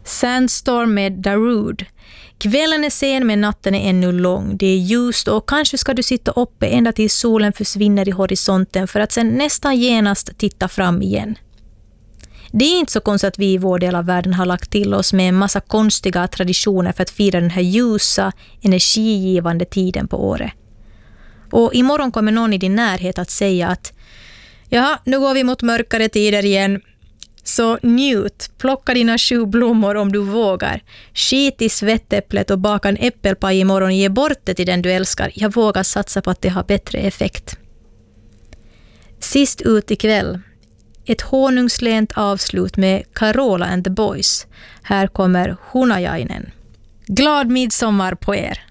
Sandstorm med Darude. Kvällen är sen men natten är ännu lång. Det är ljust och kanske ska du sitta uppe ända tills solen försvinner i horisonten för att sen nästan genast titta fram igen. Det är inte så konstigt att vi i vår del av världen har lagt till oss med en massa konstiga traditioner för att fira den här ljusa, energigivande tiden på året. Och imorgon kommer någon i din närhet att säga att ja, nu går vi mot mörkare tider igen. Så njut, plocka dina 7 blommor om du vågar. Skit i svettäpplet och baka en äppelpaj imorgon och ge bort det till den du älskar. Jag vågar satsa på att det har bättre effekt. Sist ut ikväll. Ett honungslänt avslut med Carola and the Boys. Här kommer Hunajainen. Glad midsommar på er!